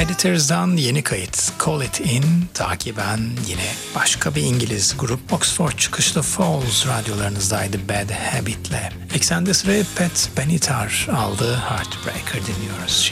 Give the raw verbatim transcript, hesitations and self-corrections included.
Editors'dan yeni kayıt Call It In, takiben yine başka bir İngiliz grup Oxford çıkışlı Falls radyolarınızdaydı Bad Habit'le. Eksende sırayı Pat Benatar aldı, Heartbreaker dinliyoruz şimdi.